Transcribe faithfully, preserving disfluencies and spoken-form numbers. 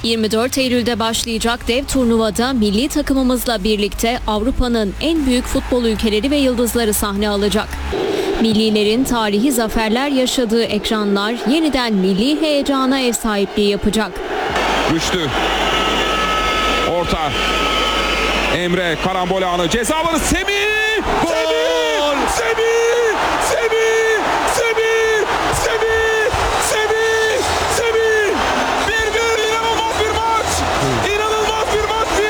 yirmi dört Eylül'de başlayacak dev turnuvada milli takımımızla birlikte Avrupa'nın en büyük futbol ülkeleri ve yıldızları sahne alacak. Millilerin tarihi zaferler yaşadığı ekranlar yeniden milli heyecana ev sahipliği yapacak. Güçlü. Orta. Emre karambol anı. Ceza alanı. Semih! Semih! Semih! Semih!